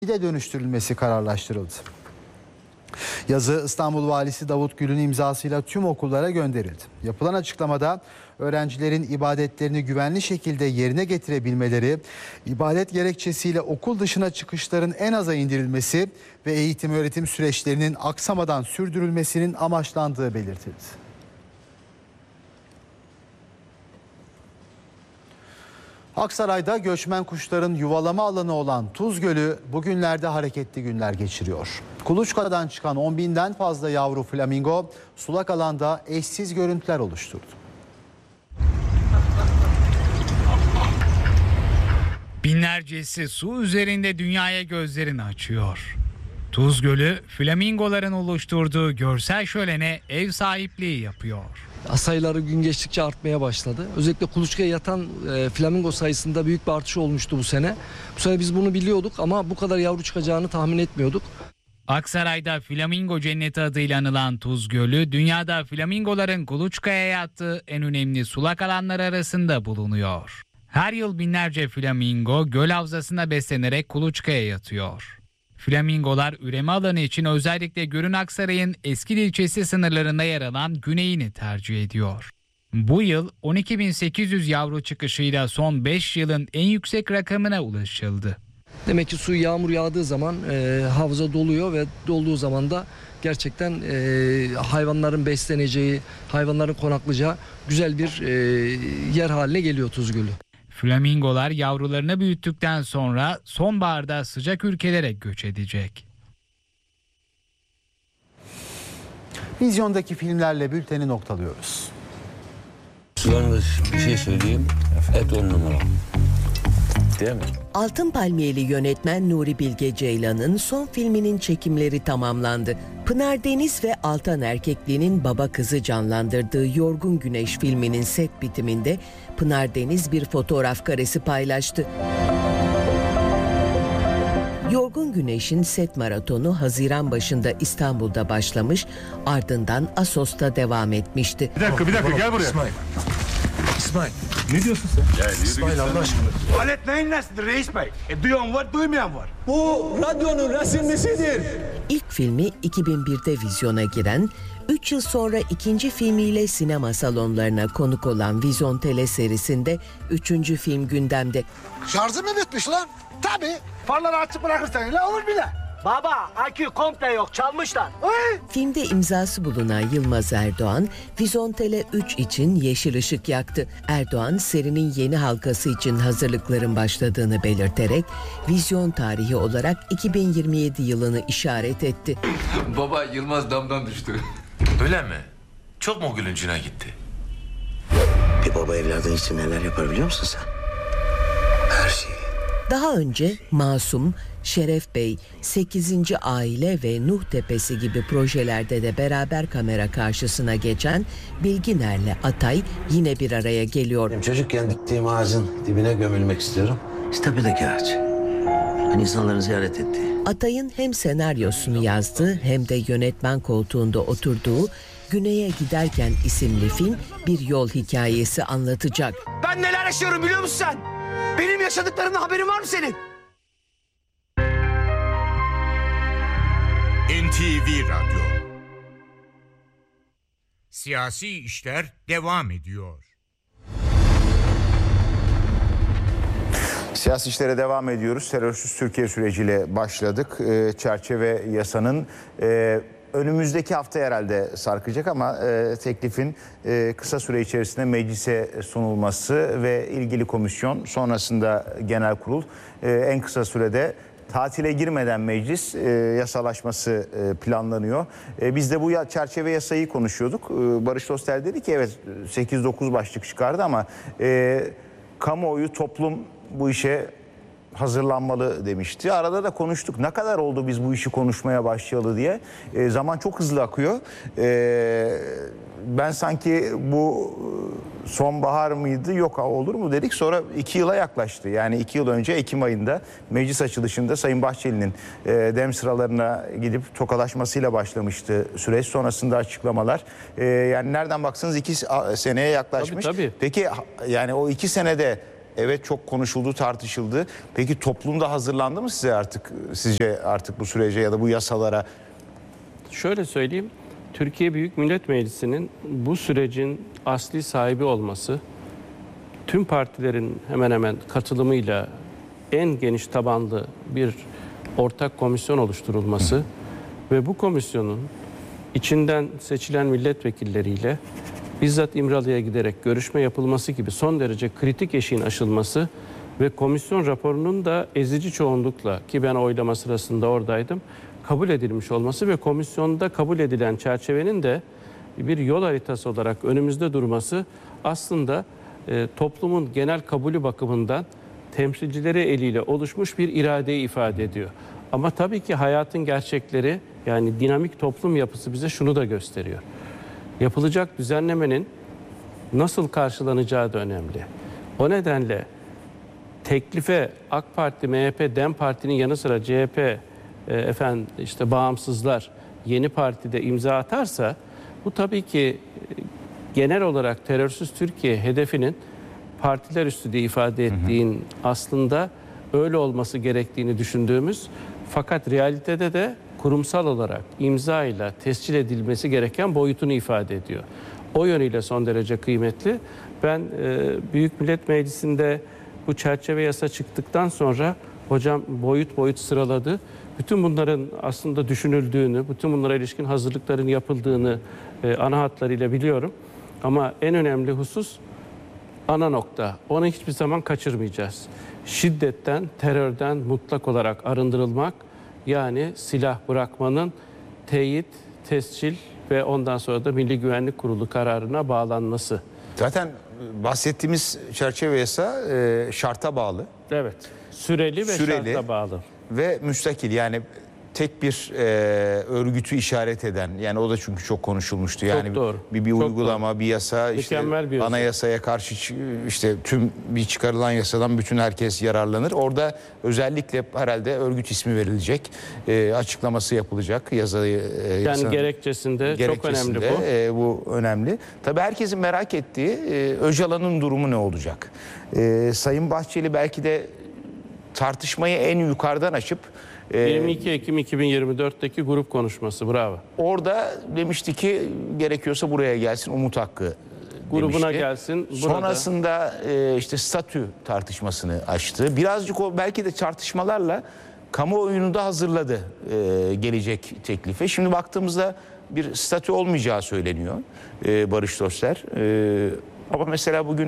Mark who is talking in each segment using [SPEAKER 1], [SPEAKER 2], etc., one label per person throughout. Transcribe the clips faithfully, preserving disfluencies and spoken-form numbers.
[SPEAKER 1] de dönüştürülmesi kararlaştırıldı. Yazı İstanbul Valisi Davut Gül'ün imzasıyla tüm okullara gönderildi. Yapılan açıklamada öğrencilerin ibadetlerini güvenli şekilde yerine getirebilmeleri, ibadet gerekçesiyle okul dışına çıkışların en aza indirilmesi ve eğitim öğretim süreçlerinin aksamadan sürdürülmesinin amaçlandığı belirtildi. Aksaray'da göçmen kuşların yuvalama alanı olan Tuz Gölü bugünlerde hareketli günler geçiriyor. Kuluçka'dan çıkan on binden fazla yavru flamingo sulak alanda eşsiz görüntüler oluşturdu.
[SPEAKER 2] Binlercesi su üzerinde dünyaya gözlerini açıyor. Tuz Gölü, flamingoların oluşturduğu görsel şölene ev sahipliği yapıyor.
[SPEAKER 3] Sayıları gün geçtikçe artmaya başladı. Özellikle kuluçkaya yatan e, flamingo sayısında büyük bir artış olmuştu bu sene. Bu sene biz bunu biliyorduk ama bu kadar yavru çıkacağını tahmin etmiyorduk.
[SPEAKER 2] Aksaray'da Flamingo Cenneti adıyla anılan Tuz Gölü, dünyada flamingoların kuluçkaya yattığı en önemli sulak alanlar arasında bulunuyor. Her yıl binlerce flamingo göl havzasında beslenerek kuluçkaya yatıyor. Flamingolar üreme alanı için özellikle Görün Aksaray'ın Eskil ilçesi sınırlarında yer alan güneyini tercih ediyor. Bu yıl on iki bin sekiz yüz yavru çıkışıyla son beş yılın en yüksek rakamına ulaşıldı.
[SPEAKER 3] Demek ki su yağmur yağdığı zaman e, havza doluyor ve dolduğu zaman da gerçekten e, hayvanların besleneceği, hayvanların konaklayacağı güzel bir e, yer haline geliyor Tuz Gölü.
[SPEAKER 2] Flamingolar yavrularını büyüttükten sonra sonbaharda sıcak ülkelere göç edecek.
[SPEAKER 1] Vizyondaki filmlerle bülteni noktalıyoruz.
[SPEAKER 4] Yalnız bir şey söyleyeyim, et on numara. Değil mi?
[SPEAKER 5] Altın Palmiyeli yönetmen Nuri Bilge Ceylan'ın son filminin çekimleri tamamlandı. Pınar Deniz ve Altan Erkekli'nin baba kızı canlandırdığı Yorgun Güneş filminin set bitiminde Pınar Deniz bir fotoğraf karesi paylaştı. Yorgun Güneş'in set maratonu Haziran başında İstanbul'da başlamış, ardından Assos'ta devam etmişti.
[SPEAKER 6] Bir dakika, bir dakika, gel buraya. İsmail. İsmail. Ne diyorsun sen? Ya, İsmail Allah aşkına.
[SPEAKER 7] Alet neyin nesidir reis bey? E, duyan var, duymayan var.
[SPEAKER 8] Bu radyonun resimlisidir.
[SPEAKER 5] İlk filmi iki bin birde vizyona giren, üç yıl sonra ikinci filmiyle sinema salonlarına konuk olan Vizyon teleserisinde üçüncü film gündemde.
[SPEAKER 9] Şarjı mı bitmiş lan? Tabii.
[SPEAKER 7] Farları açık bırakırsan öyle olur bile.
[SPEAKER 8] Baba, akü komple yok, çalmışlar.
[SPEAKER 7] Ay.
[SPEAKER 5] Filmde imzası bulunan Yılmaz Erdoğan, Vizontele üç için yeşil ışık yaktı. Erdoğan, serinin yeni halkası için hazırlıkların başladığını belirterek, vizyon tarihi olarak iki bin yirmi yedi yılını işaret etti.
[SPEAKER 10] Baba, Yılmaz damdan düştü.
[SPEAKER 11] Öyle mi? Çok mu gülüncüne gitti?
[SPEAKER 9] Bir baba evladı için neler yapar biliyor musun sen? Her şeyi.
[SPEAKER 5] Daha önce Masum, Şeref Bey, sekizinci Aile ve Nuh Tepesi gibi projelerde de beraber kamera karşısına geçen Bilginer'le Atay yine bir araya geliyor.
[SPEAKER 9] Çocukken diktiğim ağacın dibine gömülmek istiyorum. İşte ağaç. Hani insanların ziyaret ettiği.
[SPEAKER 5] Atay'ın hem senaryosunu yazdığı hem de yönetmen koltuğunda oturduğu Güney'e Giderken isimli film bir yol hikayesi anlatacak.
[SPEAKER 8] Ben neler yaşıyorum biliyor musun sen? Benim yaşadıklarımdan haberin var mı senin?
[SPEAKER 12] N T V Radyo. Siyasi işler devam ediyor.
[SPEAKER 13] Siyasi işlere devam ediyoruz. Terörsüz Türkiye süreciyle başladık. Ee, çerçeve yasanın e, önümüzdeki hafta herhalde sarkacak ama e, teklifin e, kısa süre içerisinde meclise sunulması ve ilgili komisyon sonrasında genel kurul e, en kısa sürede tatile girmeden meclis e, yasalaşması e, planlanıyor. E, biz de bu ya, çerçeve yasayı konuşuyorduk. E, Barış Dostel dedi ki evet sekiz dokuz başlık çıkardı ama e, kamuoyu, toplum bu işe hazırlanmalı demişti. Arada da konuştuk. Ne kadar oldu biz bu işi konuşmaya başlayalı diye. E, zaman çok hızlı akıyor. E, ben sanki bu sonbahar mıydı? Yok olur mu dedik. Sonra iki yıla yaklaştı. Yani iki yıl önce Ekim ayında meclis açılışında Sayın Bahçeli'nin e, dem sıralarına gidip tokalaşmasıyla başlamıştı süreç. Sonrasında açıklamalar. E, yani nereden baksanız iki seneye yaklaşmış.
[SPEAKER 3] Tabii, tabii.
[SPEAKER 13] Peki yani o iki senede evet çok konuşuldu, tartışıldı. Peki toplumda hazırlandı mı size artık sizce artık bu sürece ya da bu yasalara?
[SPEAKER 14] Şöyle söyleyeyim. Türkiye Büyük Millet Meclisi'nin bu sürecin asli sahibi olması, tüm partilerin hemen hemen katılımıyla en geniş tabanlı bir ortak komisyon oluşturulması Hı. ve bu komisyonun içinden seçilen milletvekilleriyle bizzat İmralı'ya giderek görüşme yapılması gibi son derece kritik eşiğin aşılması ve komisyon raporunun da ezici çoğunlukla, ki ben oylama sırasında oradaydım, kabul edilmiş olması ve komisyonda kabul edilen çerçevenin de bir yol haritası olarak önümüzde durması aslında e, toplumun genel kabulü bakımından temsilcileri eliyle oluşmuş bir iradeyi ifade ediyor. Ama tabii ki hayatın gerçekleri, yani dinamik toplum yapısı bize şunu da gösteriyor. Yapılacak düzenlemenin nasıl karşılanacağı da önemli. O nedenle teklife AK Parti, M H P, DEM Parti'nin yanı sıra C H P, e, efendim işte bağımsızlar, Yeni Parti'de imza atarsa bu tabii ki genel olarak terörsüz Türkiye hedefinin partiler üstü diye ifade ettiğin hı hı. aslında öyle olması gerektiğini düşündüğümüz, fakat realitede de kurumsal olarak imza ile tescil edilmesi gereken boyutunu ifade ediyor. O yönüyle son derece kıymetli. Ben e, Büyük Millet Meclisi'nde bu çerçeve yasa çıktıktan sonra hocam boyut boyut sıraladı. Bütün bunların aslında düşünüldüğünü, bütün bunlara ilişkin hazırlıkların yapıldığını e, ana hatlarıyla biliyorum. Ama en önemli husus ana nokta. Onu hiçbir zaman kaçırmayacağız. Şiddetten, terörden mutlak olarak arındırılmak, yani silah bırakmanın teyit, tescil ve ondan sonra da Milli Güvenlik Kurulu kararına bağlanması.
[SPEAKER 13] Zaten bahsettiğimiz çerçeve yasa e, şarta bağlı.
[SPEAKER 14] Evet. Süreli ve
[SPEAKER 13] Süreli
[SPEAKER 14] şarta bağlı.
[SPEAKER 13] Ve müstakil, yani tek bir e, örgütü işaret eden, yani o da çünkü çok konuşulmuştu. Yani
[SPEAKER 14] çok doğru.
[SPEAKER 13] bir, bir
[SPEAKER 14] çok
[SPEAKER 13] uygulama, doğru. bir yasa, işte
[SPEAKER 14] bir
[SPEAKER 13] anayasaya karşı işte tüm bir çıkarılan yasadan bütün herkes yararlanır. Orada özellikle herhalde örgüt ismi verilecek, e, açıklaması yapılacak yazıyı. E,
[SPEAKER 14] yani yasanın, gerekçesinde, gerekçesinde çok önemli bu.
[SPEAKER 13] E, bu önemli. Tabii herkesin merak ettiği e, Öcalan'ın durumu ne olacak? E, Sayın Bahçeli belki de tartışmayı en yukarıdan açıp
[SPEAKER 14] yirmi iki Ekim iki bin yirmi dört'teki grup konuşması, bravo.
[SPEAKER 13] Orada demişti ki gerekiyorsa buraya gelsin, umut hakkı
[SPEAKER 14] grubuna
[SPEAKER 13] demişti.
[SPEAKER 14] gelsin. Burada.
[SPEAKER 13] Sonrasında e, işte statü tartışmasını açtı. Birazcık o belki de tartışmalarla kamuoyunu da hazırladı e, gelecek teklife. Şimdi baktığımızda bir statü olmayacağı söyleniyor e, Barış Toster. E, ama mesela bugün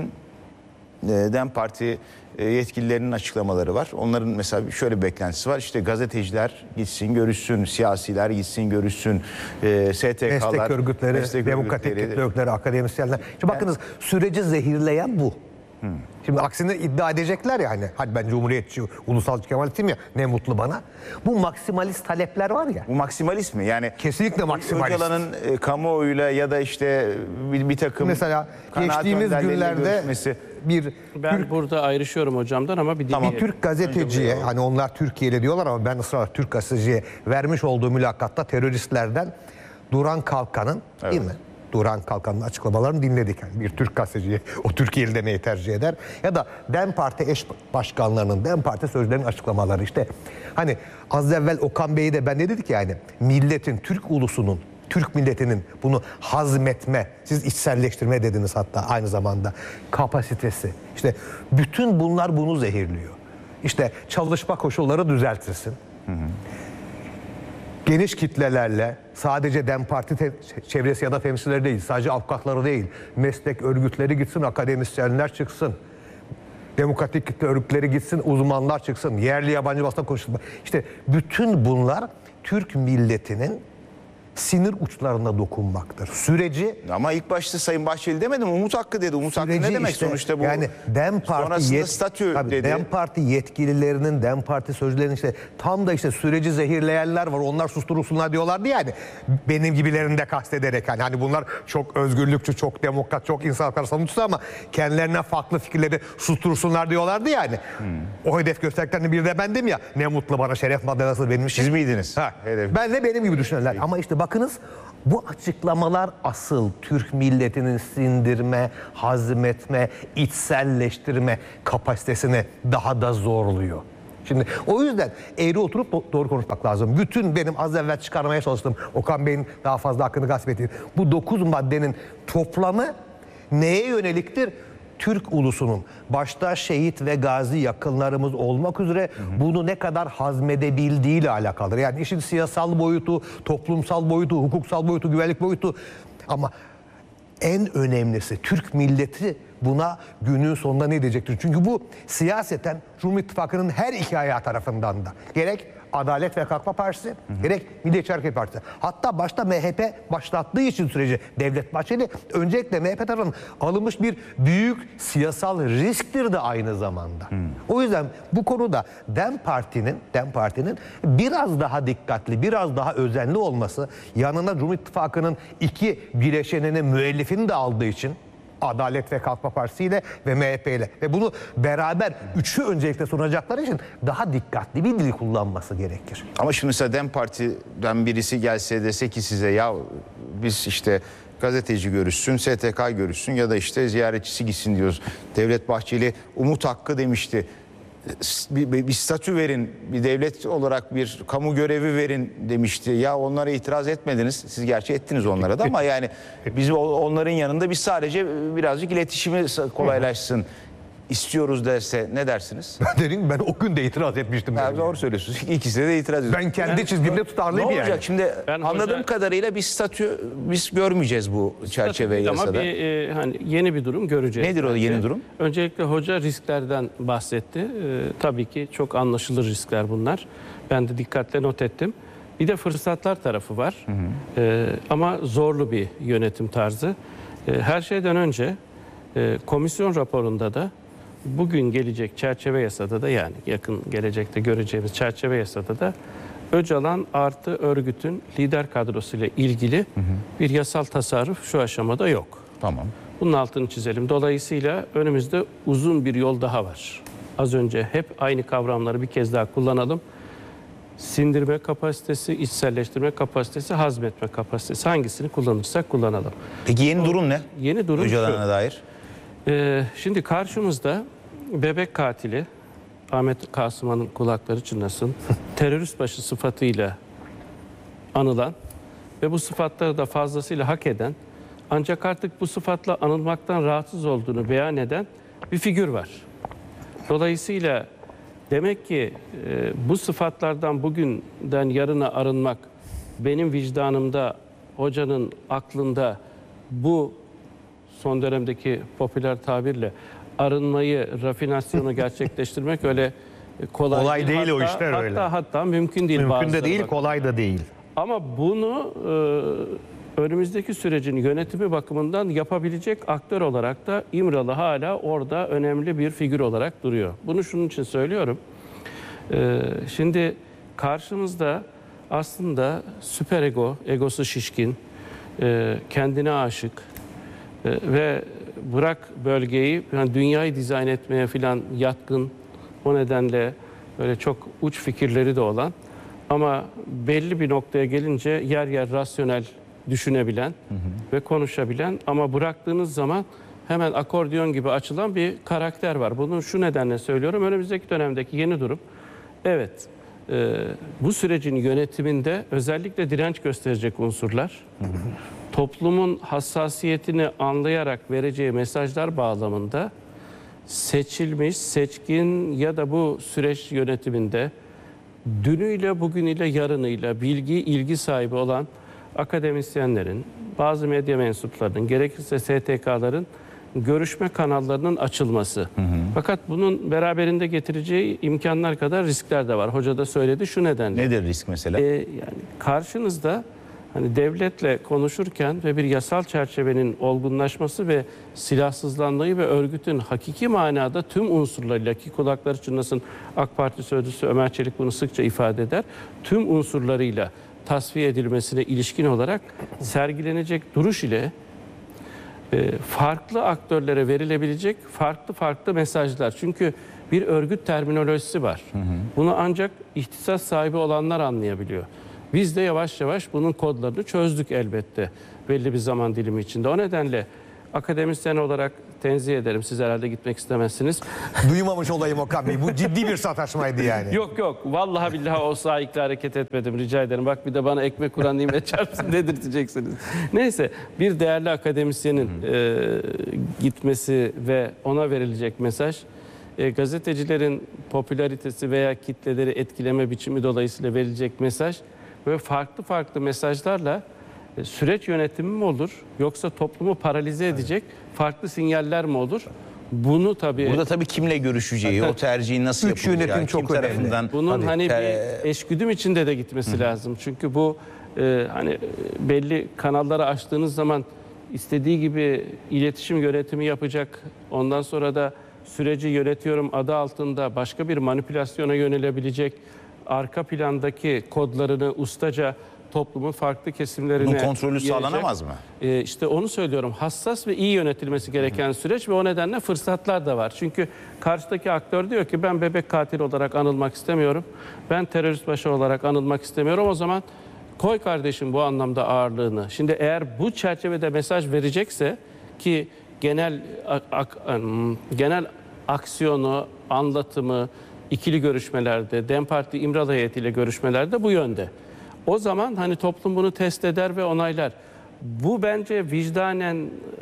[SPEAKER 13] e, DEM Parti yetkililerinin açıklamaları var. Onların mesela şöyle bir beklentisi var. İşte gazeteciler gitsin görüşsün, siyasiler gitsin görüşsün, e, S T K'lar,
[SPEAKER 15] meslek örgütleri, meslek demokratik örgütleri, örgütleri, akademisyenler. Şimdi bakınız, süreci zehirleyen bu. Hmm. Şimdi aksine iddia edecekler ya, hani hadi ben cumhuriyetçi, ulusal Kemalistim ya, ne mutlu bana. Bu maksimalist talepler var ya.
[SPEAKER 13] Bu maksimalist mi? Yani
[SPEAKER 15] kesinlikle maksimalist.
[SPEAKER 13] Öcalan'ın e, kamuoyuyla ya da işte bir, bir takım
[SPEAKER 15] mesela geçtiğimiz günlerde görüşmesi. bir
[SPEAKER 14] ben Türk, burada ayrışıyorum hocamdan ama bir
[SPEAKER 15] tamam. Bir Türk gazeteciye, hani onlar Türkiye'li diyorlar ama ben ısrarla Türk gazeteciye vermiş olduğu mülakatta teröristlerden Duran Kalkan'ın, evet. değil mi? Duran Kalkan'ın açıklamalarını dinledik. Yani bir Türk gazeteciye o Türkiye'li demeyi tercih eder. Ya da DEM Parti eş başkanlarının, DEM Parti sözlerinin açıklamaları işte. Hani az evvel Okan Bey'i de ben de dedik yani, milletin, Türk ulusunun, Türk milletinin bunu hazmetme, siz içselleştirme dediniz hatta aynı zamanda, kapasitesi. İşte bütün bunlar bunu zehirliyor. İşte çalışma koşulları düzeltilsin. Hı hı. Geniş kitlelerle, sadece DEM Parti te- çevresi ya da temsilcileri değil, sadece avukatları değil, meslek örgütleri gitsin, akademisyenler çıksın, demokratik kitle örgütleri gitsin, uzmanlar çıksın, yerli yabancı basında konuşulma. İşte bütün bunlar Türk milletinin sinir uçlarına dokunmaktır. Süreci...
[SPEAKER 13] Ama ilk başta Sayın Bahçeli demedim, umut hakkı dedi. Umut hakkı ne demek işte, sonuçta bu?
[SPEAKER 15] Yani DEM Parti, yet,
[SPEAKER 13] statü
[SPEAKER 15] tabii,
[SPEAKER 13] dedi.
[SPEAKER 15] DEM Parti yetkililerinin, DEM Parti sözcülerinin işte tam da işte süreci zehirleyenler var. Onlar susturulsunlar diyorlardı yani. Benim gibilerini de kastederek. Yani hani bunlar çok özgürlükçü, çok demokrat, çok insan hakları savunucusu ama kendilerine farklı fikirleri sustursunlar diyorlardı yani. Hmm. O hedef gösterdiklerini bir de bendim ya. Ne mutlu bana, şeref maddesi benim için.
[SPEAKER 13] Siz miydiniz?
[SPEAKER 15] Ha. Ben de benim gibi düşünenler. Ama işte bakınız bu açıklamalar asıl Türk milletinin sindirme, hazmetme, içselleştirme kapasitesini daha da zorluyor. Şimdi o yüzden eğri oturup doğru konuşmak lazım. Bütün benim az evvel çıkarmaya çalıştığım, Okan Bey'in daha fazla hakkını gasp ettiği bu dokuz maddenin toplamı neye yöneliktir? Türk ulusunun başta şehit ve gazi yakınlarımız olmak üzere hı hı. bunu ne kadar hazmedebildiğiyle alakalıdır. Yani işin siyasal boyutu, toplumsal boyutu, hukuksal boyutu, güvenlik boyutu, ama en önemlisi Türk milleti buna günün sonunda ne diyecektir? Çünkü bu siyaseten Cumhur İttifakı'nın her iki ayağı tarafından da, gerek Adalet ve Kalkınma Partisi, hı hı. gerek Milliyetçi Hareket Partisi. Hatta başta M H P başlattığı için süreci Devlet Bahçeli, öncelikle M H P tarafından alınmış bir büyük siyasal risktir de aynı zamanda. Hı. O yüzden bu konuda DEM Parti'nin DEM Parti'nin biraz daha dikkatli, biraz daha özenli olması, yanına Cumhur İttifakı'nın iki bileşenini, müellifini de aldığı için, Adalet ve Kalkınma Partisi ile ve M H P ile, ve bunu beraber üçü öncelikle sunacakları için daha dikkatli bir dil kullanması gerekir.
[SPEAKER 13] Ama şimdi mesela DEM Parti'den birisi gelse dese ki size, ya biz işte gazeteci görüşsün, S T K görüşsün ya da işte ziyaretçisi gitsin diyoruz. Devlet Bahçeli umut hakkı demişti. Bir, bir, bir statü verin, bir devlet olarak bir kamu görevi verin demişti. Ya onlara itiraz etmediniz. Siz gerçi ettiniz onlara da, ama yani biz onların yanında biz sadece birazcık iletişimi kolaylaşsın istiyoruz derse ne dersiniz?
[SPEAKER 15] Ben dedim, ben o gün de itiraz etmiştim.
[SPEAKER 13] Ya doğru söylüyorsunuz. İkisine de itiraz ediyorsunuz.
[SPEAKER 15] Ben kendi yani, çizgimde tutarlıyım yani.
[SPEAKER 13] Ne olacak şimdi? Ben anladığım hoca... kadarıyla bir statü biz görmeyeceğiz bu çerçeve yasada.
[SPEAKER 14] Ama bir, e, hani yeni bir durum göreceğiz.
[SPEAKER 13] Nedir o yeni durum?
[SPEAKER 14] Öncelikle hoca risklerden bahsetti. E, tabii ki çok anlaşılır riskler bunlar. Ben de dikkatle not ettim. Bir de fırsatlar tarafı var. Hı hı. E, ama zorlu bir yönetim tarzı. E, her şeyden önce e, komisyon raporunda da bugün gelecek çerçeve yasada da, yani yakın gelecekte göreceğimiz çerçeve yasada da Öcalan artı örgütün lider kadrosuyla ilgili hı hı. bir yasal tasarruf şu aşamada yok.
[SPEAKER 13] Tamam.
[SPEAKER 14] Bunun altını çizelim. Dolayısıyla önümüzde uzun bir yol daha var. Az önce hep aynı kavramları bir kez daha kullanalım. Sindirme kapasitesi, içselleştirme kapasitesi, hazmetme kapasitesi, hangisini kullanırsak kullanalım.
[SPEAKER 13] Peki yeni o, durum ne?
[SPEAKER 14] Yeni durum
[SPEAKER 13] Öcalan'a dair.
[SPEAKER 14] Ee, şimdi karşımızda bebek katili, Ahmet Kasıman'ın kulakları çınlasın, terörist başı sıfatıyla anılan ve bu sıfatları da fazlasıyla hak eden, ancak artık bu sıfatla anılmaktan rahatsız olduğunu beyan eden bir figür var. Dolayısıyla demek ki e, bu sıfatlardan bugünden yarına arınmak, benim vicdanımda, hocanın aklında bu son dönemdeki popüler tabirle arınmayı, rafinasyonu gerçekleştirmek öyle kolay,
[SPEAKER 15] kolay değil.
[SPEAKER 14] Hatta,
[SPEAKER 15] o işler
[SPEAKER 14] hatta,
[SPEAKER 15] öyle.
[SPEAKER 14] Hatta hatta mümkün değil.
[SPEAKER 15] Mümkün de değil,
[SPEAKER 14] bakın.
[SPEAKER 15] kolay da değil.
[SPEAKER 14] Ama bunu e, önümüzdeki sürecin yönetimi bakımından yapabilecek aktör olarak da İmralı hala orada önemli bir figür olarak duruyor. Bunu şunun için söylüyorum. E, şimdi karşımızda aslında süper ego, egosu şişkin, e, kendine aşık e, ve bırak bölgeyi, yani dünyayı dizayn etmeye falan yatkın, o nedenle böyle çok uç fikirleri de olan ama belli bir noktaya gelince yer yer rasyonel düşünebilen hı hı. ve konuşabilen, ama bıraktığınız zaman hemen akordeon gibi açılan bir karakter var. Bunu şu nedenle söylüyorum. Önümüzdeki dönemdeki yeni durum, evet, e, bu sürecin yönetiminde özellikle direnç gösterecek unsurlar, hı hı. toplumun hassasiyetini anlayarak vereceği mesajlar bağlamında seçilmiş, seçkin ya da bu süreç yönetiminde dünüyle, bugünüyle, yarınıyla bilgi, ilgi sahibi olan akademisyenlerin, bazı medya mensuplarının, gerekirse S T K'ların görüşme kanallarının açılması. Hı hı. Fakat bunun beraberinde getireceği imkanlar kadar riskler de var. Hoca da söyledi şu nedenle.
[SPEAKER 13] Nedir risk mesela?
[SPEAKER 14] Ee, yani karşınızda hani devletle konuşurken ve bir yasal çerçevenin olgunlaşması ve silahsızlanmayı ve örgütün hakiki manada tüm unsurlarıyla, ki kulakları çınlasın, AK Parti sözcüsü Ömer Çelik bunu sıkça ifade eder, tüm unsurlarıyla tasfiye edilmesine ilişkin olarak sergilenecek duruş ile e, farklı aktörlere verilebilecek farklı farklı mesajlar. Çünkü bir örgüt terminolojisi var. Hı hı. Bunu ancak ihtisas sahibi olanlar anlayabiliyor. Biz de yavaş yavaş bunun kodlarını çözdük elbette belli bir zaman dilimi içinde. O nedenle akademisyen olarak tenzih ederim. Siz herhalde gitmek istemezsiniz.
[SPEAKER 15] Duymamış olayım Okan Bey. Bu ciddi bir sataşmaydı yani.
[SPEAKER 14] Yok yok. Vallahi billahi o sahikle hareket etmedim. Rica ederim. Bak bir de bana ekmek Kur'an nimet çarpsın dedirteceksiniz. Neyse, bir değerli akademisyenin e, gitmesi ve ona verilecek mesaj, e, gazetecilerin popülaritesi veya kitleleri etkileme biçimi dolayısıyla verilecek mesaj ve farklı farklı mesajlarla e, süreç yönetimi mi olur yoksa toplumu paralize edecek farklı sinyaller mi olur? Bunu tabii...
[SPEAKER 13] Burada tabii kimle görüşeceği, o tercihin nasıl
[SPEAKER 15] Üç
[SPEAKER 13] yapılacağı,
[SPEAKER 15] yönetim çok
[SPEAKER 13] kim
[SPEAKER 15] önemli.
[SPEAKER 13] tarafından...
[SPEAKER 14] Bunun
[SPEAKER 13] Tabii.
[SPEAKER 14] hani
[SPEAKER 13] Ee,
[SPEAKER 14] bir eşgüdüm içinde de gitmesi lazım. Çünkü bu e, hani belli kanalları açtığınız zaman istediği gibi iletişim yönetimi yapacak. Ondan sonra da süreci yönetiyorum adı altında başka bir manipülasyona yönelebilecek. Arka plandaki kodlarını ustaca toplumun farklı kesimlerine...
[SPEAKER 13] Bunun kontrolü
[SPEAKER 14] yayacak.
[SPEAKER 13] sağlanamaz mı?
[SPEAKER 14] Ee, işte onu söylüyorum. Hassas ve iyi yönetilmesi gereken süreç ve o nedenle fırsatlar da var. Çünkü karşıdaki aktör diyor ki ben bebek katili olarak anılmak istemiyorum. Ben terörist başı olarak anılmak istemiyorum. O zaman koy kardeşim bu anlamda ağırlığını. Şimdi eğer bu çerçevede mesaj verecekse ki genel ak, ak, genel aksiyonu, anlatımı, ikili görüşmelerde, DEM Parti İmralı heyetiyle görüşmelerde bu yönde. O zaman hani toplum bunu test eder ve onaylar. Bu bence vicdanen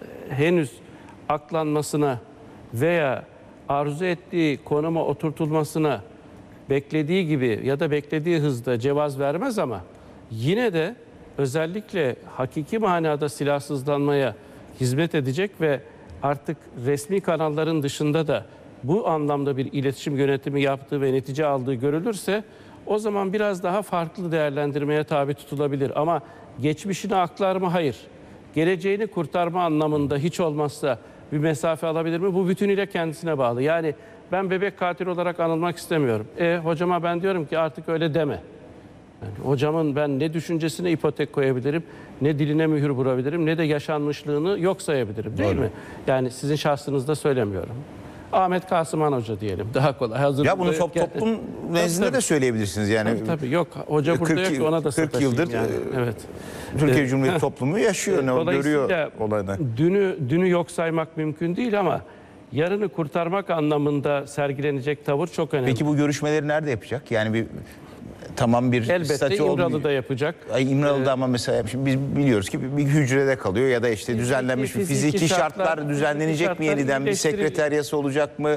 [SPEAKER 14] henüz aklanmasına veya arzu ettiği konuma oturtulmasına beklediği gibi ya da beklediği hızda cevaz vermez ama yine de özellikle hakiki manada silahsızlanmaya hizmet edecek ve artık resmi kanalların dışında da bu anlamda bir iletişim yönetimi yaptığı ve netice aldığı görülürse o zaman biraz daha farklı değerlendirmeye tabi tutulabilir. Ama geçmişini aklar mı? Hayır. Geleceğini kurtarma anlamında hiç olmazsa bir mesafe alabilir mi? Bu bütünüyle kendisine bağlı. Yani ben bebek katili olarak anılmak istemiyorum. E hocama ben diyorum ki artık öyle deme. Yani hocamın ben ne düşüncesine ipotek koyabilirim, ne diline mühür vurabilirim, ne de yaşanmışlığını yok sayabilirim, değil
[SPEAKER 13] Doğru.
[SPEAKER 14] mi? Yani sizin şahsınızda söylemiyorum. Ahmet Kasıman Hoca diyelim. Daha kolay. Hazır
[SPEAKER 13] Ya bunu top, toplum nezdinde de söyleyebilirsiniz yani.
[SPEAKER 14] Tabii, tabii yok. Hoca burada yok ki ona da
[SPEAKER 13] kırk yıldır
[SPEAKER 14] yani. Evet.
[SPEAKER 13] Türkiye
[SPEAKER 14] Ee,
[SPEAKER 13] Cumhuriyeti toplumu yaşıyor, ne görüyor olayını.
[SPEAKER 14] Dünü, dünü yok saymak mümkün değil ama yarını kurtarmak anlamında sergilenecek tavır çok önemli.
[SPEAKER 13] Peki bu görüşmeleri nerede yapacak? Yani bir tamam bir
[SPEAKER 14] elbette
[SPEAKER 13] statü
[SPEAKER 14] İmralı'da
[SPEAKER 13] olmuyor.
[SPEAKER 14] yapacak.
[SPEAKER 13] Ay İmralı'da
[SPEAKER 14] Ee,
[SPEAKER 13] ama mesela şimdi biz biliyoruz ki bir hücrede kalıyor ya da işte düzenlenmiş bir
[SPEAKER 14] fiziki
[SPEAKER 13] fiziki şartlar,
[SPEAKER 14] şartlar
[SPEAKER 13] düzenlenecek
[SPEAKER 14] fiziki
[SPEAKER 13] mi yeniden, bir
[SPEAKER 14] şartlar
[SPEAKER 13] sekreteryası olacak mı?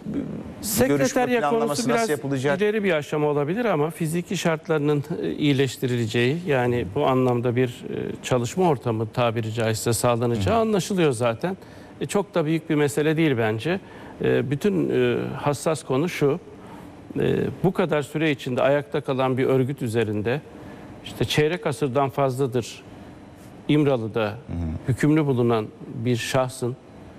[SPEAKER 14] Sekreterya konusu
[SPEAKER 13] planlaması
[SPEAKER 14] biraz
[SPEAKER 13] nasıl yapılacak?
[SPEAKER 14] ileri bir aşama olabilir ama fiziki şartlarının e, iyileştirileceği yani bu anlamda bir e, çalışma ortamı tabiri caizse sağlanacağı Hı. anlaşılıyor zaten. E, çok da büyük bir mesele değil bence. E, bütün e, hassas konu şu. E, bu kadar süre içinde ayakta kalan bir örgüt üzerinde işte çeyrek asırdan fazladır İmralı'da hı hı. hükümlü bulunan bir şahsın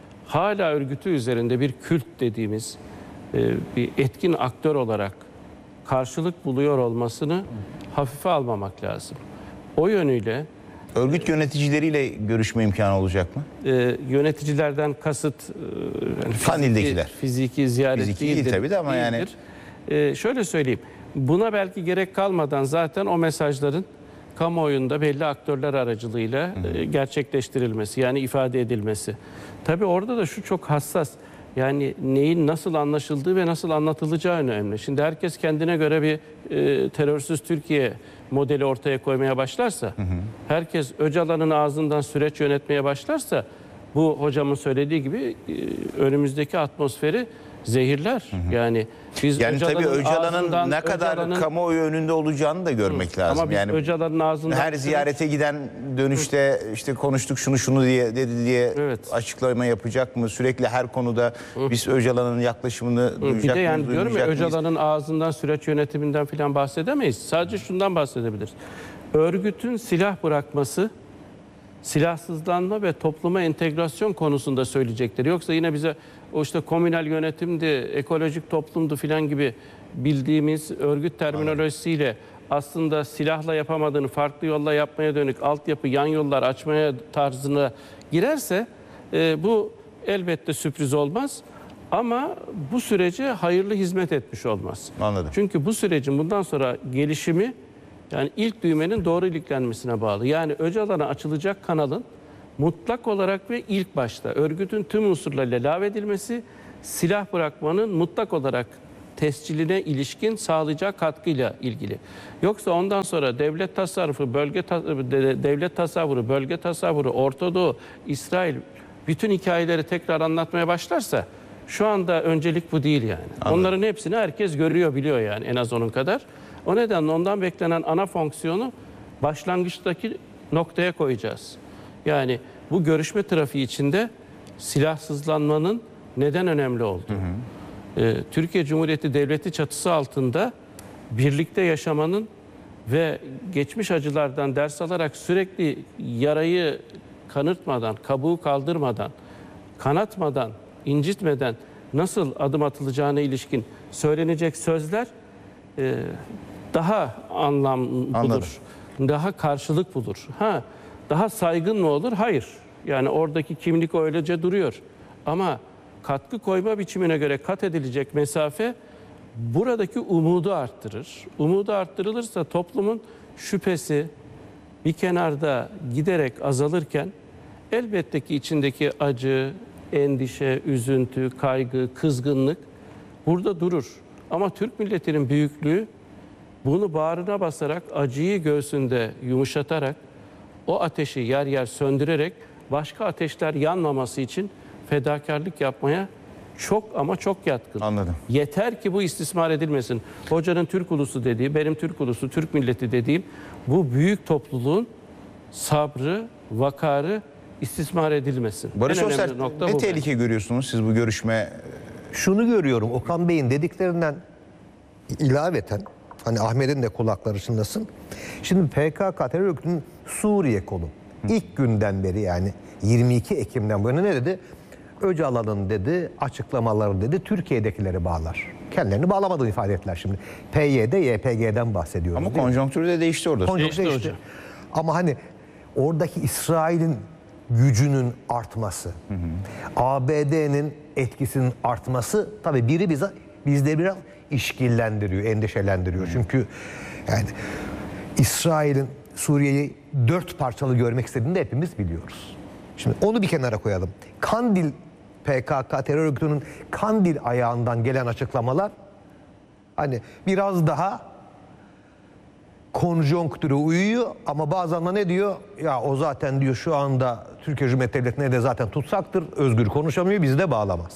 [SPEAKER 14] hala örgütü üzerinde bir kült dediğimiz e, bir etkin aktör olarak karşılık buluyor olmasını hafife almamak lazım. O yönüyle
[SPEAKER 13] örgüt yöneticileriyle görüşme imkanı olacak mı?
[SPEAKER 14] E, yöneticilerden kasıt e, yani
[SPEAKER 13] Kandil'dekiler.
[SPEAKER 14] Fiziki, fiziki ziyaret
[SPEAKER 13] fiziki
[SPEAKER 14] değildir.
[SPEAKER 13] Değil tabii de ama
[SPEAKER 14] değildir. yani e, şöyle söyleyeyim. Buna belki gerek kalmadan zaten o mesajların kamuoyunda belli aktörler aracılığıyla e, gerçekleştirilmesi yani ifade edilmesi. Tabii orada da şu çok hassas. Yani neyin nasıl anlaşıldığı ve nasıl anlatılacağı önemli. Şimdi herkes kendine göre bir e, terörsüz Türkiye modeli ortaya koymaya başlarsa, hı hı. herkes Öcalan'ın ağzından süreç yönetmeye başlarsa bu hocamın söylediği gibi e, önümüzdeki atmosferi zehirler. Hı hı. Yani biz
[SPEAKER 13] yani
[SPEAKER 14] Öcalan'ın
[SPEAKER 13] tabii Öcalan'ın
[SPEAKER 14] ağzından,
[SPEAKER 13] ne kadar
[SPEAKER 14] Öcalan'ın,
[SPEAKER 13] kamuoyu önünde olacağını da görmek
[SPEAKER 14] hı.
[SPEAKER 13] lazım.
[SPEAKER 14] Ama biz
[SPEAKER 13] yani
[SPEAKER 14] Öcalan'ın ağzından
[SPEAKER 13] her ziyarete giden dönüşte hı. işte konuştuk şunu şunu diye dedi diye evet. açıklama yapacak mı? Sürekli her konuda hı. biz Öcalan'ın yaklaşımını hı. duyacak mıyız?
[SPEAKER 14] Bir de yani diyorum ya Öcalan'ın ağzından süreç yönetiminden falan bahsedemeyiz. Sadece şundan bahsedebiliriz. Örgütün silah bırakması, silahsızlanma ve topluma entegrasyon konusunda söyleyecektir. Yoksa yine bize o işte komünel yönetimdi, ekolojik toplumdu filan gibi bildiğimiz örgüt terminolojisiyle aslında silahla yapamadığını farklı yolla yapmaya dönük altyapı, yan yollar açmaya tarzına girerse e, bu elbette sürpriz olmaz. Ama bu sürece hayırlı hizmet etmiş olmaz.
[SPEAKER 13] Anladım.
[SPEAKER 14] Çünkü bu sürecin bundan sonra gelişimi Yani ilk düğmenin doğru iliklenmesine bağlı. Yani Öcalan'a açılacak kanalın mutlak olarak ve ilk başta örgütün tüm unsurlarıyla lağvedilmesi, silah bırakmanın mutlak olarak tesciline ilişkin sağlayacağı katkıyla ilgili. Yoksa ondan sonra devlet tasarrufu, bölge ta devlet tasavvuru, bölge tasavvuru, Orta Doğu, İsrail bütün hikayeleri tekrar anlatmaya başlarsa şu anda öncelik bu değil yani. Anladım. Onların hepsini herkes görüyor, biliyor yani en az onun kadar. O nedenle ondan beklenen ana fonksiyonu başlangıçtaki noktaya koyacağız. Yani bu görüşme trafiği içinde silahsızlanmanın neden önemli olduğu. Hı hı. Ee, Türkiye Cumhuriyeti Devleti çatısı altında birlikte yaşamanın ve geçmiş acılardan ders alarak sürekli yarayı kanırtmadan, kabuğu kaldırmadan, kanatmadan, incitmeden nasıl adım atılacağına ilişkin söylenecek sözler e, daha anlam bulur. Anladım. Daha karşılık bulur. Ha, daha saygın mı olur? Hayır. Yani oradaki kimlik öylece duruyor. Ama katkı koyma biçimine göre kat edilecek mesafe buradaki umudu arttırır. Umudu arttırılırsa toplumun şüphesi bir kenarda giderek azalırken elbette ki içindeki acı, endişe, üzüntü, kaygı, kızgınlık burada durur. Ama Türk milletinin büyüklüğü bunu bağrına basarak, acıyı göğsünde yumuşatarak, o ateşi yer yer söndürerek başka ateşler yanmaması için fedakarlık yapmaya çok ama çok yatkın.
[SPEAKER 13] Anladım.
[SPEAKER 14] Yeter ki bu istismar edilmesin. Hocanın Türk ulusu dediği, benim Türk ulusu, Türk milleti dediğim bu büyük topluluğun sabrı, vakarı istismar edilmesin.
[SPEAKER 13] Barış Özsert, ne tehlike görüyorsunuz siz bu görüşme?
[SPEAKER 15] Şunu görüyorum, Okan Bey'in dediklerinden ilaveten, hani Ahmet'in de kulakları çınlasın. Şimdi P K K terör örgütünün Suriye kolu. İlk günden beri, yani yirmi iki Ekim'den bu yana ne dedi? Öcalan'ın dedi açıklamaları dedi Türkiye'dekileri bağlar. Kendilerini bağlamadığını ifade ettiler şimdi. P Y D, Y P G'den bahsediyoruz.
[SPEAKER 13] Ama konjonktürü de değişti orada.
[SPEAKER 15] Konjonktürü değişti. değişti. Ama hani oradaki İsrail'in gücünün artması, hı hı. A B D'nin etkisinin artması tabii biri bize bizde biraz işkillendiriyor, endişelendiriyor. Hı. Çünkü yani İsrail'in Suriye'yi dört parçalı görmek istediğini de hepimiz biliyoruz. Şimdi onu bir kenara koyalım. Kandil P K K terör örgütünün Kandil ayağından gelen açıklamalar hani biraz daha konjonktüre uyuyor ama bazen de ne diyor? Ya o zaten diyor şu anda Türkiye Cumhuriyeti Devleti'ne de zaten tutsaktır, özgür konuşamıyor, bizi de bağlamaz.